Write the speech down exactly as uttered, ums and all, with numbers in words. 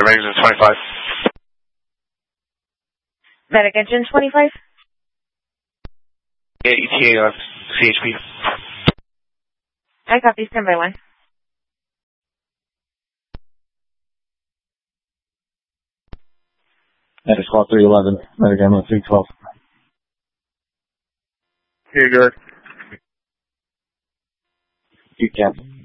Medic Engine twenty-five. Medic Engine twenty-five? Yeah, E T A on C H P. I copy, stand by one. Medic Squad three eleven, Medic Ammo three twelve. Here, good. You can.